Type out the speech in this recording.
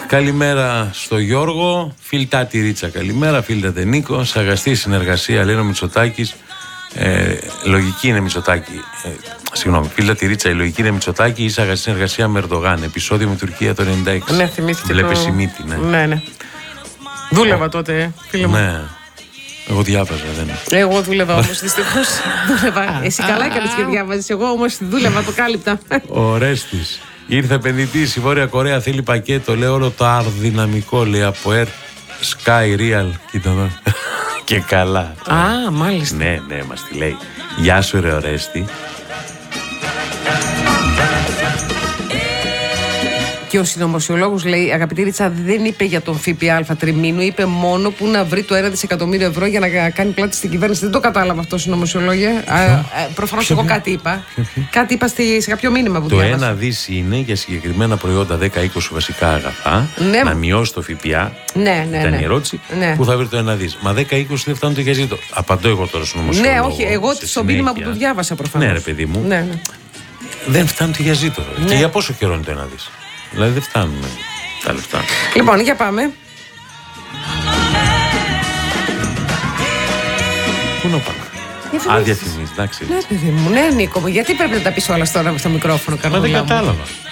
Καλημέρα στο Γιώργο. Φιλτάτη Ρίτσα, καλημέρα. Φίλτατε Νίκο. Σ' αγαστή συνεργασία, λέει ο Μητσοτάκης. Λογική είναι Μητσοτάκη. Συγγνώμη, φίλτατη Ρίτσα, η λογική είναι Μητσοτάκη. Ίσα αγαστή συνεργασία με Ερντογάν. Επεισόδιο με Τουρκία το 96. Ναι, θυμήθηκε. Βλέπεις η μύτη, ναι. Ναι. Δούλευα τότε, φίλε μου. Ναι. Εγώ διάβαζα, δεν. Εγώ δούλευα όμως, δυστυχώς. Εσύ καλά έκανες και διάβαζες. Εγώ όμως δούλευα αποκάλυπτα. Ο Ρέστης. Ήρθε επενδυτής, η Βόρεια Κορέα θέλει πακέτο. Λέει όλο το αρδυναμικό, λέει από Air Sky Real. Κοίτα εδώ. Και καλά. Α, μάλιστα. Ναι, μας τη λέει. Γεια σου, ρε Ορέστη. Και ο συνωμοσιολόγος λέει, αγαπητή Ρίτσα, δεν είπε για τον ΦΠΑ τριμήνου, είπε μόνο που να βρει το 1 δισεκατομμύριο ευρώ για να κάνει πλάτη στην κυβέρνηση. Δεν το κατάλαβα αυτό, συνωμοσιολόγε. Προφανώς εγώ κάτι είπα. Κάτι είπα σε κάποιο μήνυμα που διάβασα. Το 1 δις είναι για συγκεκριμένα προϊόντα 10-20 βασικά αγαθά. Ναι. Να μειώσει το ΦΠΑ. Ναι. Ήταν η ερώτηση. Ναι. Πού θα βρει το 1 δις. Μα 10-20 δεν φτάνουν το για ζήτο. Απαντώ εγώ τώρα στον νομοσιολόγο. Ναι, όχι, εγώ στο μήνυμα που του διάβασα προφανώς. Ναι, ρε παιδί μου. Ναι. Δεν φτάνουν το για ζήτο. Ναι. Και για πόσο καιρό είναι το 1 δις. Δηλαδή δεν φτάνουν τα λεφτά. Λοιπόν, για πάμε. Πού να πάμε. Διαφημίσεις, εντάξει. Ναι, παιδί μου, ναι, Νίκο μου, γιατί πρέπει να τα πεις όλα τώρα στο μικρόφωνο, Μα δεν κατάλαβα.